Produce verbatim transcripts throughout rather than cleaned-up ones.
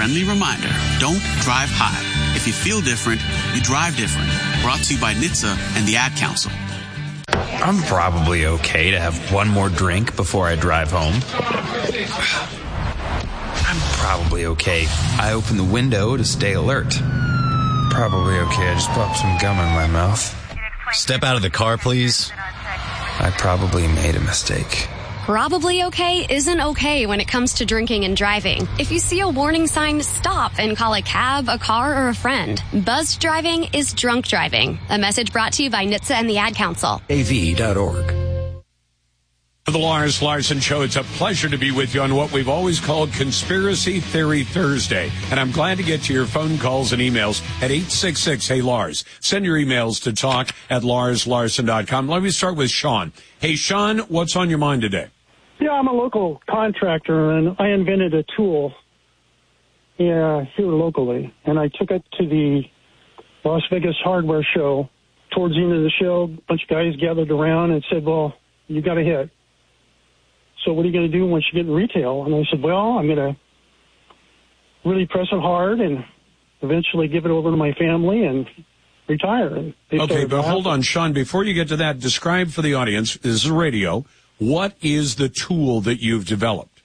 friendly reminder, don't drive high. If you feel different, you drive different. Brought to you by N H T S A and the Ad Council. I'm probably okay to have one more drink before I drive home. I'm probably okay. I open the window to stay alert. Probably okay. I just popped some gum in my mouth. Step out of the car, please. I probably made a mistake. Probably okay isn't okay when it comes to drinking and driving. If you see a warning sign, stop and call a cab, a car, or a friend. Buzzed driving is drunk driving. A message brought to you by N H T S A and the Ad Council. A V dot org. For the Lars Larson Show, it's a pleasure to be with you on what we've always called Conspiracy Theory Thursday. And I'm glad to get to your phone calls and emails at eight six six, hey Lars. Send your emails to talk at lars larson dot com. Let me start with Sean. Hey, Sean, what's on your mind today? Yeah, I'm a local contractor, and I invented a tool yeah, here locally. And I took it to the Las Vegas hardware show. Towards the end of the show, a bunch of guys gathered around and said, well, you got a hit. So what are you going to do once you get in retail? And I said, well, I'm going to really press it hard and eventually give it over to my family and retire. And okay, but hold on, Sean. Before you get to that, describe for the audience, this is radio, what is the tool that you've developed?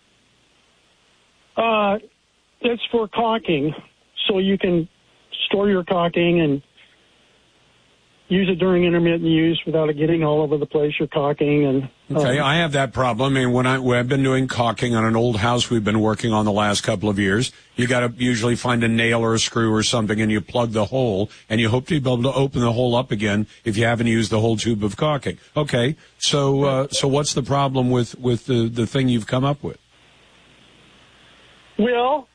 Uh, it's for caulking, so you can store your caulking and use it during intermittent use without it getting all over the place, your caulking. And uh, okay, I have that problem. I mean, when, I, when I've been doing caulking on an old house we've been working on the last couple of years, you got to usually find a nail or a screw or something, and you plug the hole, and you hope to be able to open the hole up again if you haven't used the whole tube of caulking. Okay, so uh, so what's the problem with, with the, the thing you've come up with? Well,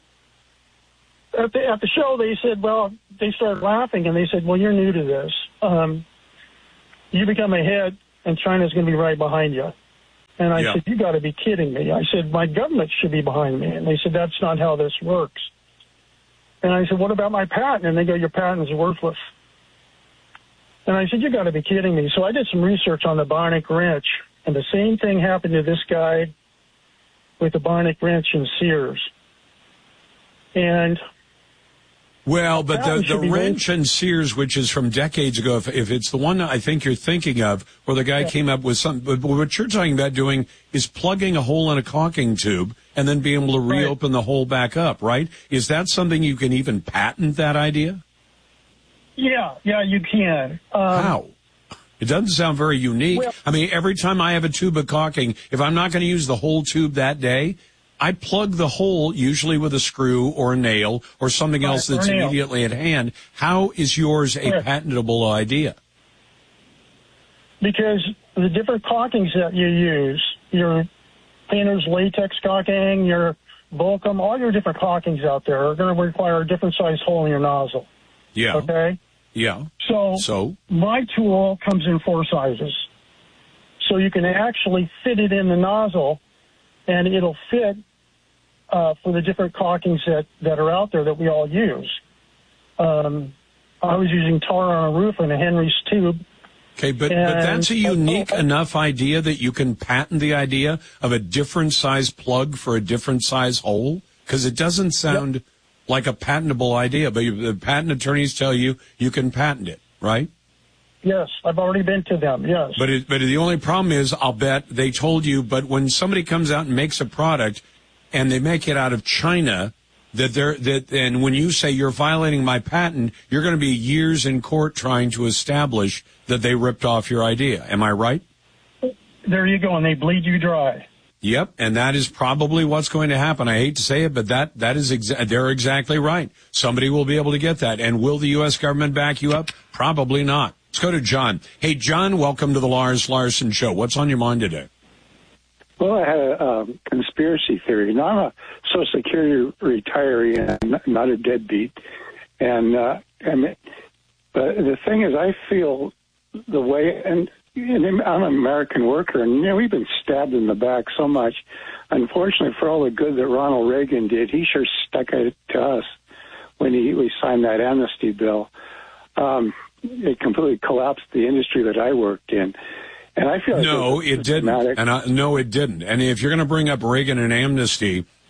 at the, at the show, they said, well, they started laughing, and they said, well, you're new to this. Um, you become a head, and China's going to be right behind you. And I yeah. said, you got to be kidding me. I said, my government should be behind me. And they said, that's not how this works. And I said, what about my patent? And they go, your patent is worthless. And I said, you got to be kidding me. So I did some research on the bionic wrench, and the same thing happened to this guy with the bionic wrench in Sears. And well, but the, the wrench and Sears, which is from decades ago, if, if it's the one I think you're thinking of, where the guy yeah. came up with something, but what you're talking about doing is plugging a hole in a caulking tube and then being able to reopen right. the hole back up, right? Is that something you can even patent, that idea? Yeah, yeah, you can. Um, How? It doesn't sound very unique. Well, I mean, every time I have a tube of caulking, if I'm not going to use the whole tube that day, I plug the hole, usually with a screw or a nail or something else that's immediately at hand. How is yours a patentable idea? Because the different caulkings that you use, your painter's latex caulking, your Volcom, all your different caulkings out there are going to require a different size hole in your nozzle. Yeah. Okay? Yeah. So, so my tool comes in four sizes. So you can actually fit it in the nozzle, and it'll fit uh, for the different caulkings that, that are out there that we all use. Um, I was using tar on a roof and a Henry's tube. Okay, but, but that's a unique enough idea that you can patent the idea of a different size plug for a different size hole? Because it doesn't sound yep. like a patentable idea, but you, the patent attorneys tell you you can patent it, right? Yes, I've already been to them, yes. But it, but the only problem is, I'll bet they told you, but when somebody comes out and makes a product and they make it out of China, that they're, that, and when you say you're violating my patent, you're going to be years in court trying to establish that they ripped off your idea. Am I right? There you go, and they bleed you dry. Yep, and that is probably what's going to happen. I hate to say it, but that, that is exa- they're exactly right. Somebody will be able to get that. And will the U S government back you up? Probably not. Let's go to John. Hey, John, welcome to the Lars Larson Show. What's on your mind today? Well, I had a um, conspiracy theory. Now, I'm a Social Security retiree and not a deadbeat. And, uh, and but the thing is, I feel the way, and, and I'm an American worker, and, you know, we've been stabbed in the back so much. Unfortunately, for all the good that Ronald Reagan did, he sure stuck it to us when he we signed that amnesty bill. Um, it completely collapsed the industry that I worked in. And I feel like no, it didn't. And I, no, it didn't. And if you're going to bring up Reagan and amnesty,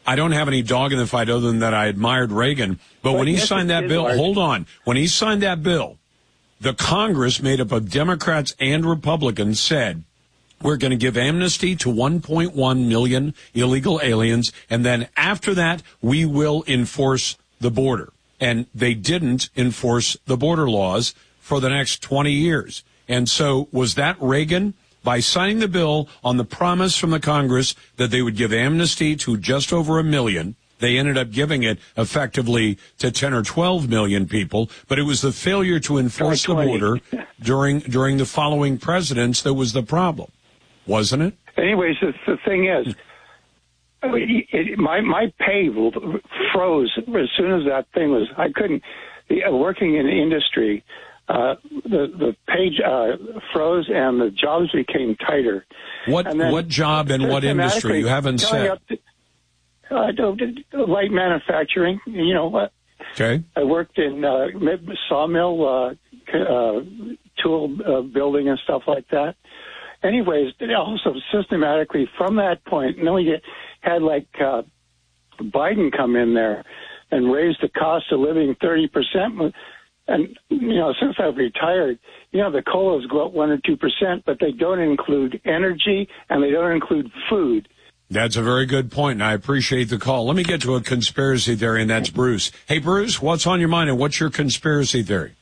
I don't have any dog in the fight other than that I admired Reagan. But Well, when he yes, signed it that is bill, large. hold on. When he signed that bill, the Congress made up of Democrats and Republicans said, we're going to give amnesty to one point one million illegal aliens, and then after that, we will enforce the border. And they didn't enforce the border laws for the next twenty years. And so was that Reagan? By signing the bill on the promise from the Congress that they would give amnesty to just over a million, they ended up giving it effectively to ten or twelve million people, but it was the failure to enforce the border during during the following presidents that was the problem, wasn't it? Anyways, the, the thing is, it, it, my my pay froze as soon as that thing was. I couldn't. The, working in the industry, uh, the the page uh, froze and the jobs became tighter. What And then what job and what industry? You haven't going said. up to, uh, light manufacturing. You know what? Okay. I worked in uh, sawmill, uh, uh, tool uh, building and stuff like that. Anyways, also systematically from that point, and then we get, had like uh, Biden come in there and raise the cost of living thirty percent. And, you know, since I've retired, you know, the COLAs go up one or two percent, but they don't include energy and they don't include food. That's a very good point, and I appreciate the call. Let me get to a conspiracy theory, and that's Bruce. Hey, Bruce, what's on your mind, and what's your conspiracy theory?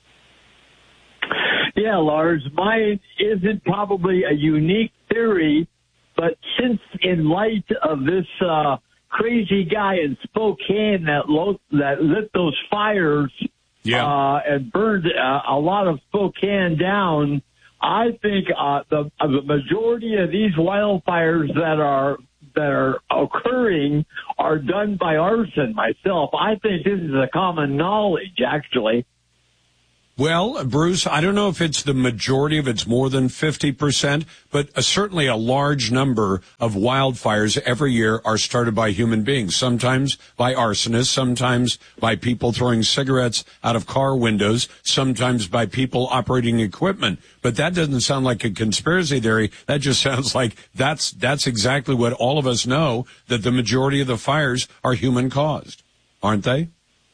Yeah, Lars, mine isn't probably a unique theory, but since in light of this uh, crazy guy in Spokane that, lo- that lit those fires Yeah. uh, and burned uh, a lot of Spokane down, I think uh, the, uh, the majority of these wildfires that are that are occurring are done by arson. Myself, I think this is a common knowledge, actually. Well, Bruce, I don't know if it's the majority, if it's more than fifty percent, but uh, certainly a large number of wildfires every year are started by human beings, sometimes by arsonists, sometimes by people throwing cigarettes out of car windows, sometimes by people operating equipment. But that doesn't sound like a conspiracy theory. That just sounds like that's that's exactly what all of us know, that the majority of the fires are human caused, aren't they?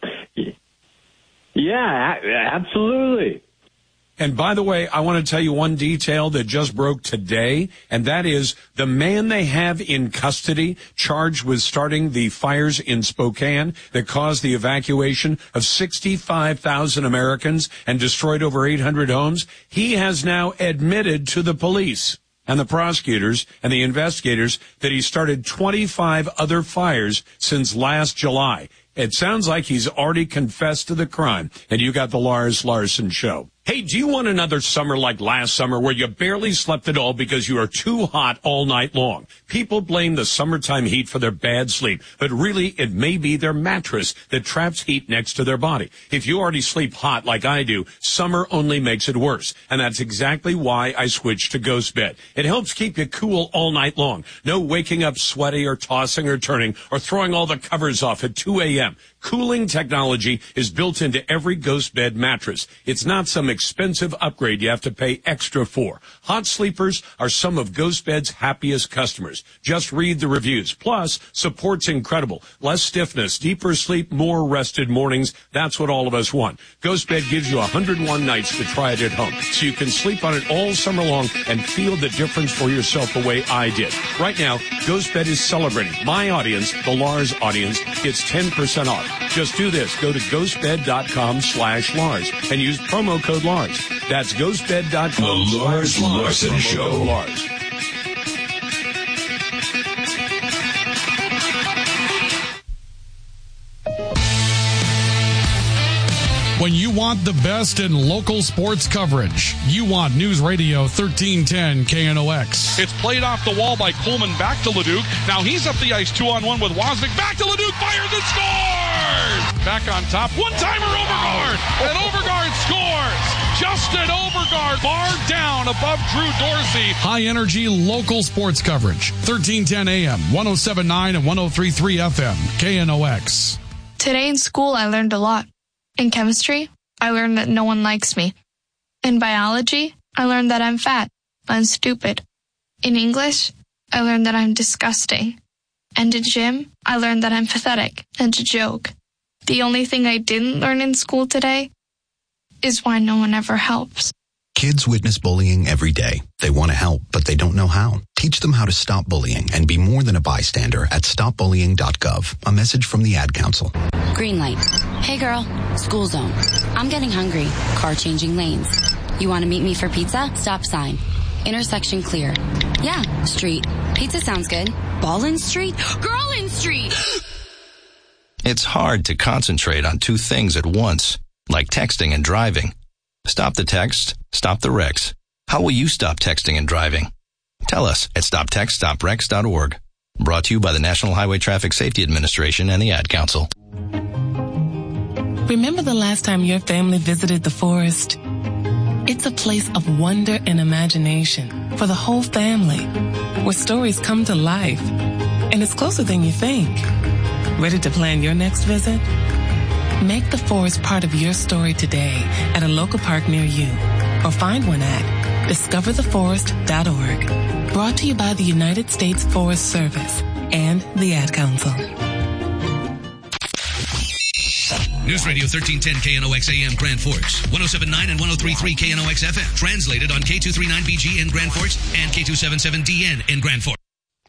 Yeah, absolutely. And by the way, I want to tell you one detail that just broke today, and that is the man they have in custody charged with starting the fires in Spokane that caused the evacuation of sixty-five thousand Americans and destroyed over eight hundred homes. He has now admitted to the police and the prosecutors and the investigators that he started twenty-five other fires since last July. It sounds like he's already confessed to the crime. And you got the Lars Larson Show. Hey, do you want another summer like last summer where you barely slept at all because you are too hot all night long? People blame the summertime heat for their bad sleep, but really it may be their mattress that traps heat next to their body. If you already sleep hot like I do, summer only makes it worse. And that's exactly why I switched to Ghost Bed. It helps keep you cool all night long. No waking up sweaty or tossing or turning or throwing all the covers off at two a.m. Cooling technology is built into every Ghost Bed mattress. It's not some expensive upgrade you have to pay extra for. Hot sleepers are some of Ghost Bed's happiest customers. Just read the reviews. Plus, support's incredible. Less stiffness, deeper sleep, more rested mornings. That's what all of us want. Ghost Bed gives you one hundred one nights to try it at home, so you can sleep on it all summer long and feel the difference for yourself the way I did. Right now, Ghost Bed is celebrating. My audience, the Lars audience, gets ten percent off. Just do this. Go to ghostbed.com slash Lars and use promo code Lars. That's ghostbed.com. The Lars Larson Show. Lars. When you want the best in local sports coverage, you want News Radio thirteen ten K N O X. It's played off the wall by Coleman back to Leduc. Now he's up the ice two on one with Wozniak. Back to Leduc, fires and scores! Back on top, one-timer Overgaard, and Overgaard scores! Justin Overgaard barred down above Drew Dorsey. High-energy local sports coverage, thirteen ten A M, one oh seven point nine and one oh three point three F M, K N O X. Today in school, I learned a lot. In chemistry, I learned that no one likes me. In biology, I learned that I'm fat and stupid. In English, I learned that I'm disgusting. And in gym, I learned that I'm pathetic and to joke. The only thing I didn't learn in school today is why no one ever helps. Kids witness bullying every day. They want to help, but they don't know how. Teach them how to stop bullying and be more than a bystander at stop bullying dot gov. A message from the Ad Council. Green light. Hey girl, school zone. I'm getting hungry. Car changing lanes. You want to meet me for pizza? Stop sign. Intersection clear. Yeah, street. Pizza sounds good. Ballin Street? Girlin Street! It's hard to concentrate on two things at once, like texting and driving. Stop the text, stop the wrecks. How will you stop texting and driving? Tell us at stop text stop wrecks dot org. Brought to you by the National Highway Traffic Safety Administration and the Ad Council. Remember the last time your family visited the forest? It's a place of wonder and imagination for the whole family, where stories come to life. And it's closer than you think. Ready to plan your next visit? Make the forest part of your story today at a local park near you, or find one at discover the forest dot org. Brought to you by the United States Forest Service and the Ad Council. News Radio thirteen ten K N O X A M Grand Forks, one oh seven point nine and one oh three point three K N O X F M. Translated on K two thirty-nine B G in Grand Forks and K two seventy-seven D N in Grand Forks.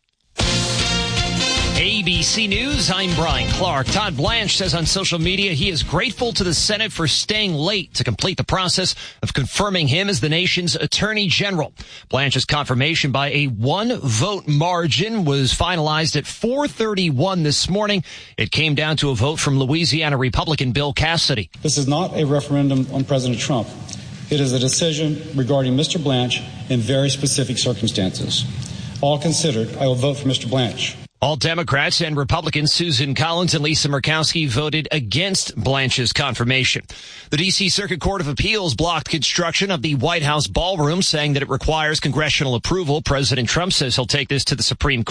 A B C News, I'm Brian Clark. Todd Blanche says on social media he is grateful to the Senate for staying late to complete the process of confirming him as the nation's Attorney General. Blanche's confirmation by a one-vote margin was finalized at four thirty-one this morning. It came down to a vote from Louisiana Republican Bill Cassidy. This is not a referendum on President Trump. It is a decision regarding Mister Blanche in very specific circumstances. All considered, I will vote for Mister Blanche. All Democrats and Republicans Susan Collins and Lisa Murkowski voted against Blanche's confirmation. The D C Circuit Court of Appeals blocked construction of the White House ballroom, saying that it requires congressional approval. President Trump says he'll take this to the Supreme Court.